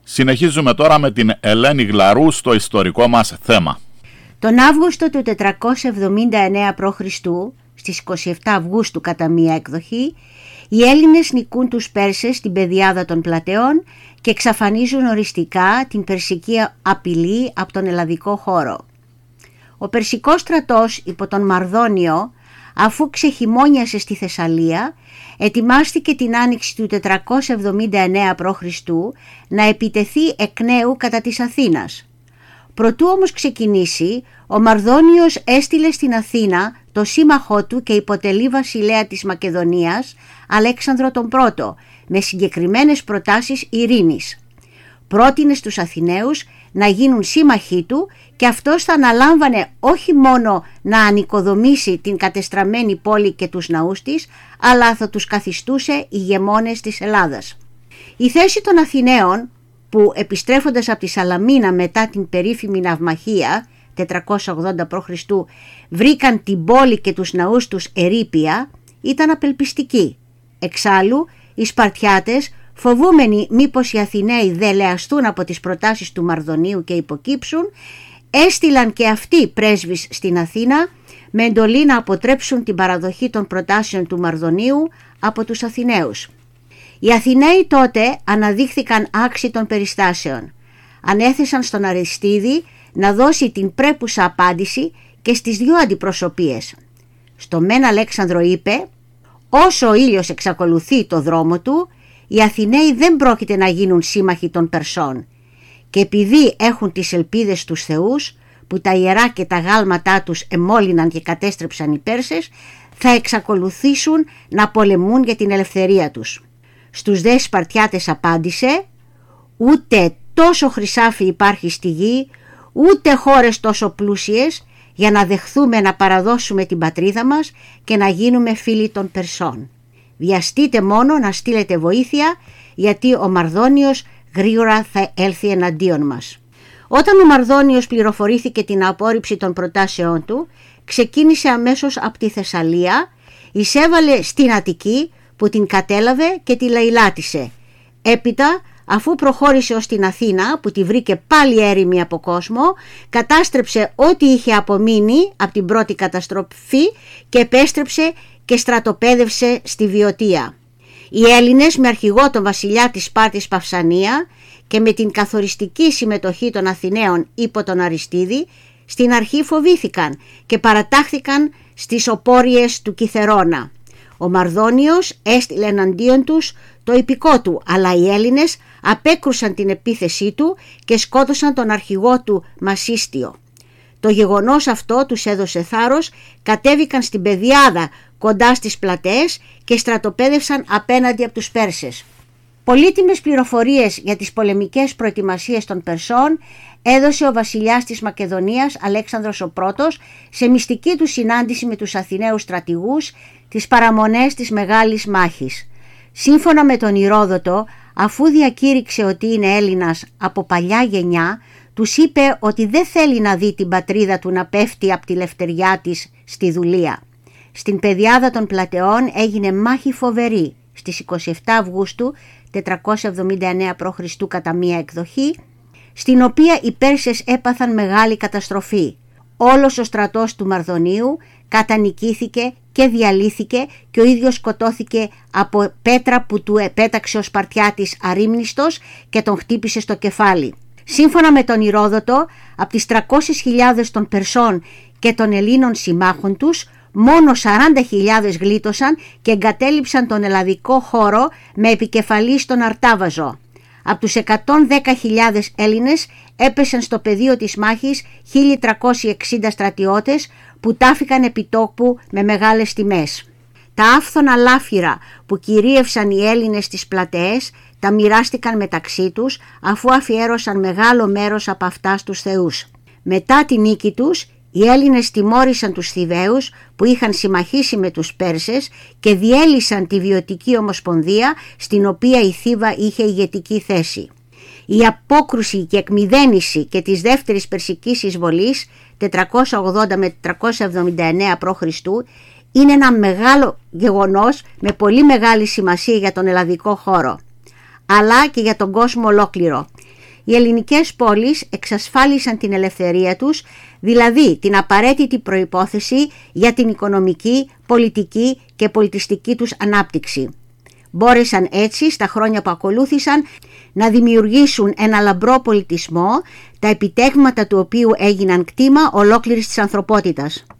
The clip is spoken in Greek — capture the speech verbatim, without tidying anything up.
Συνεχίζουμε τώρα με την Ελένη Γλαρού στο ιστορικό μας θέμα. Τον Αύγουστο του τετρακόσια εβδομήντα εννέα π.Χ., στις είκοσι επτά Αυγούστου κατά μία εκδοχή, οι Έλληνες νικούν τους Πέρσες στην πεδιάδα των Πλατεών και εξαφανίζουν οριστικά την περσική απειλή από τον ελλαδικό χώρο. Ο περσικός στρατός υπό τον Μαρδόνιο, αφού ξεχειμώνιασε στη Θεσσαλία, ετοιμάστηκε την άνοιξη του τετρακόσια εβδομήντα εννέα π.Χ. να επιτεθεί εκ νέου κατά της Αθήνας. Προτού όμως ξεκινήσει, ο Μαρδόνιος έστειλε στην Αθήνα το σύμμαχό του και υποτελή βασιλέα της Μακεδονίας, Αλέξανδρο τον Πρώτο, με συγκεκριμένες προτάσεις ειρήνης. Πρότεινε στους Αθηναίους να γίνουν σύμμαχοί του και αυτός θα αναλάμβανε όχι μόνο να ανοικοδομήσει την κατεστραμμένη πόλη και τους ναούς της, αλλά θα τους καθιστούσε ηγεμόνες της Ελλάδας. Η θέση των Αθηναίων, που επιστρέφοντας από τη Σαλαμίνα μετά την περίφημη ναυμαχία τετρακόσια ογδόντα π.Χ. βρήκαν την πόλη και τους ναούς τους ερείπια, ήταν απελπιστική. Εξάλλου, οι Σπαρτιάτες, φοβούμενοι μήπως οι Αθηναίοι δελεαστούν από τις προτάσεις του Μαρδονίου και υποκύψουν, έστειλαν και αυτοί πρέσβεις στην Αθήνα με εντολή να αποτρέψουν την παραδοχή των προτάσεων του Μαρδονίου από τους Αθηναίους. Οι Αθηναίοι τότε αναδείχθηκαν άξιοι των περιστάσεων. Ανέθεσαν στον Αριστίδη να δώσει την πρέπουσα απάντηση και στις δύο αντιπροσωπείες. Στο μεν Αλέξανδρο είπε: «Όσο ο ήλιος εξακολουθεί το δρόμο του, οι Αθηναίοι δεν πρόκειται να γίνουν σύμμαχοι των Περσών, και επειδή έχουν τις ελπίδες στους θεούς, που τα ιερά και τα γάλματά τους εμόλυναν και κατέστρεψαν οι Πέρσες, θα εξακολουθήσουν να πολεμούν για την ελευθερία τους». Στους δε Σπαρτιάτες απάντησε: «Ούτε τόσο χρυσάφι υπάρχει στη γη, ούτε χώρες τόσο πλούσιες, για να δεχθούμε να παραδώσουμε την πατρίδα μας και να γίνουμε φίλοι των Περσών. Βιαστείτε μόνο να στείλετε βοήθεια, γιατί ο Μαρδόνιος γρήγορα θα έλθει εναντίον μας». Όταν ο Μαρδόνιος πληροφορήθηκε την απόρριψη των προτάσεών του, ξεκίνησε αμέσως από τη Θεσσαλία, εισέβαλε στην Αττική που την κατέλαβε και τη λαιλάτισε. Έπειτα, αφού προχώρησε ως την Αθήνα που τη βρήκε πάλι έρημη από κόσμο, κατάστρεψε ό,τι είχε απομείνει από την πρώτη καταστροφή και επέστρεψε και στρατοπέδευσε στη Βιωτία. Οι Έλληνες, με αρχηγό τον βασιλιά της Σπάρτης Παυσανία και με την καθοριστική συμμετοχή των Αθηναίων υπό τον Αριστίδη, στην αρχή φοβήθηκαν και παρατάχθηκαν στις οπόριες του Κιθερώνα. Ο Μαρδόνιος έστειλε εναντίον τους το ιππικό του, αλλά οι Έλληνες απέκρουσαν την επίθεσή του και σκότωσαν τον αρχηγό του Μασίστιο. Το γεγονός αυτό τους έδωσε θάρρος, κατέβηκαν στην πεδιάδα κοντά στις πλατείες και στρατοπέδευσαν απέναντι από τους Πέρσες. Πολύτιμες πληροφορίες για τις πολεμικές προετοιμασίες των Περσών έδωσε ο βασιλιάς της Μακεδονίας Αλέξανδρος ο Πρώτος σε μυστική του συνάντηση με τους Αθηναίους στρατηγούς τις παραμονές της Μεγάλης Μάχης. Σύμφωνα με τον Ηρόδοτο, αφού διακήρυξε ότι είναι Έλληνας από παλιά γενιά, τους είπε ότι δεν θέλει να δει την πατρίδα του να πέφτει από τη λευτεριά της στη δουλεία. Στην πεδιάδα των Πλατεών έγινε μάχη φοβερή στις είκοσι επτά Αυγούστου τετρακόσια εβδομήντα εννέα π.Χ. κατά μία εκδοχή, στην οποία οι Πέρσες έπαθαν μεγάλη καταστροφή. Όλος ο στρατός του Μαρδονίου κατανικήθηκε και διαλύθηκε και ο ίδιος σκοτώθηκε από πέτρα που του επέταξε ο Σπαρτιάτης αρρήμνηστος και τον χτύπησε στο κεφάλι. Σύμφωνα με τον Ηρόδοτο, από τις τριακόσιες χιλιάδες των Περσών και των Ελλήνων συμμάχων τους, μόνο σαράντα χιλιάδες γλίτωσαν και εγκατέλειψαν τον ελλαδικό χώρο με επικεφαλής τον Αρτάβαζο. Από τους εκατόν δέκα χιλιάδες Έλληνες έπεσαν στο πεδίο της μάχης χίλια τριακόσιοι εξήντα στρατιώτες που τάφηκαν επιτόπου με μεγάλες τιμές. Τα άφθονα λάφυρα που κυρίευσαν οι Έλληνες στις πλατείες τα μοιράστηκαν μεταξύ τους, αφού αφιέρωσαν μεγάλο μέρος από αυτά στους θεούς. Μετά τη νίκη τους, οι Έλληνες τιμώρησαν τους Θηβαίους που είχαν συμμαχήσει με τους Πέρσες και διέλυσαν τη Βιωτική Ομοσπονδία, στην οποία η Θήβα είχε ηγετική θέση. Η απόκρουση και εκμηδένιση και της δεύτερης περσικής εισβολής τετρακόσια ογδόντα με τετρακόσια εβδομήντα εννέα π.Χ. είναι ένα μεγάλο γεγονός με πολύ μεγάλη σημασία για τον ελλαδικό χώρο, αλλά και για τον κόσμο ολόκληρο. οι ελληνικές πόλεις εξασφάλισαν την ελευθερία τους, δηλαδή την απαραίτητη προϋπόθεση για την οικονομική, πολιτική και πολιτιστική τους ανάπτυξη. Μπόρεσαν έτσι στα χρόνια που ακολούθησαν να δημιουργήσουν ένα λαμπρό πολιτισμό, τα επιτεύγματα του οποίου έγιναν κτήμα ολόκληρης της ανθρωπότητας.